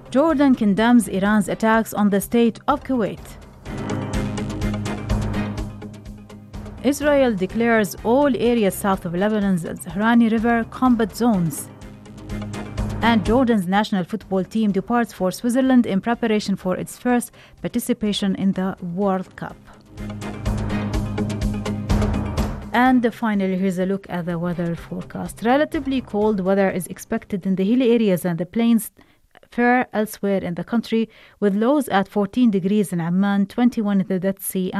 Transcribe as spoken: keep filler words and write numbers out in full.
Jordan condemns Iran's attacks on the state of Kuwait. Israel declares all areas south of Lebanon's Zahrani River combat zones. And Jordan's national football team departs for Switzerland in preparation for its first participation in the World Cup. And finally, here's a look at the weather forecast. Relatively cold weather is expected in the hilly areas and the plains fair elsewhere in the country, with lows at fourteen degrees in Amman, twenty-one in the Dead Sea,